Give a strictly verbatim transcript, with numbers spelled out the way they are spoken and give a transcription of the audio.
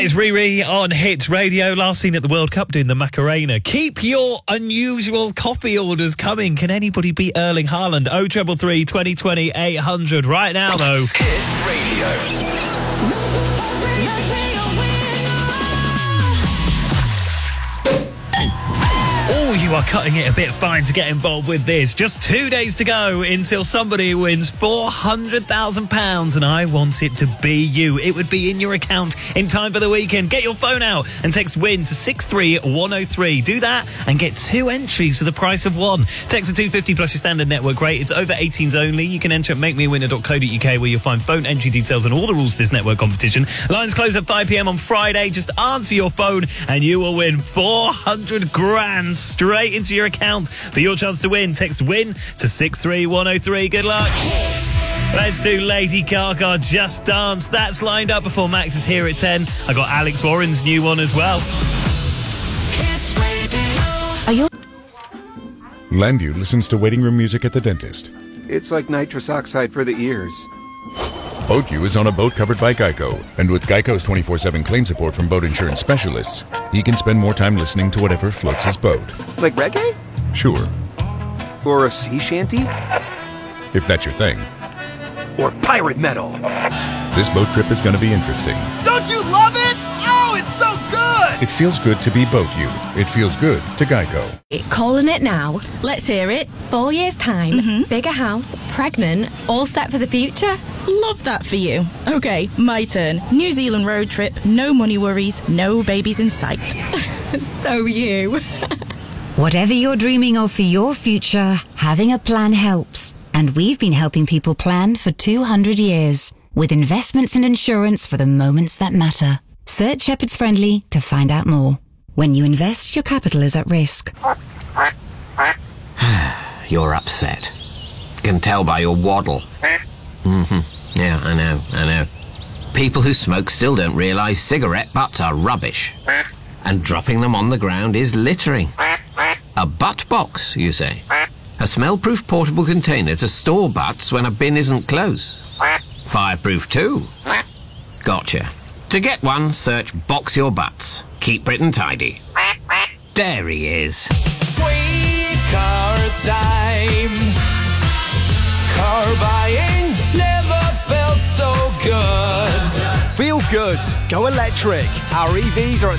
It's Riri on Hits Radio. Last seen at the World Cup doing the Macarena. Keep your unusual coffee orders coming. Can anybody beat Erling Haaland? oh three three, twenty twenty, eight hundred. Right now, though. Hits Radio. Oh, you are cutting it a bit fine to get involved with this. Just two days to go until somebody wins four hundred thousand pounds, and I want it to be you. It would be in your account in time for the weekend. Get your phone out and text WIN to six three one oh three. Do that and get two entries for the price of one. Text to two fifty plus your standard network rate. It's over eighteens only. You can enter at make me a winner dot co dot uk, where you'll find phone entry details and all the rules of this network competition. Lines close at five p.m. on Friday. Just answer your phone and you will win four hundred grand straight into your account. For your chance to win, text WIN to six three one oh three. Good luck. Let's do Lady Gaga, Just Dance. That's lined up before Max is here at ten. I got Alex Warren's new one as well. Are you? Landu listens to waiting room music at the dentist. It's like nitrous oxide for the ears. BoatU is on a boat covered by Geico, and with Geico's twenty-four seven claim support from boat insurance specialists, he can spend more time listening to whatever floats his boat. Like reggae? Sure. Or a sea shanty? If that's your thing. Or pirate metal? This boat trip is going to be interesting. Don't you love it? Oh, it's so good! It feels good to be BoatU. It feels good to Geico. Calling it now. Let's hear it. Four years' time, Mhm. bigger house, pregnant, all set for the future. Love that for you. Okay, my turn. New Zealand road trip, no money worries, no babies in sight. So you. Whatever you're dreaming of for your future, having a plan helps. And we've been helping people plan for two hundred years. With investments and insurance for the moments that matter. Search Shepherd's Friendly to find out more. When you invest, your capital is at risk. You're upset. Can tell by your waddle. Mm-hmm. Yeah, I know, I know. People who smoke still don't realise cigarette butts are rubbish. And dropping them on the ground is littering. A butt box, you say? A smell-proof portable container to store butts when a bin isn't close. Fireproof too. Gotcha. To get one, search Box Your Butts. Keep Britain tidy. There he is. Sweet car time. Car buying never felt so good. Feel good. Go electric. Our E Vs are at the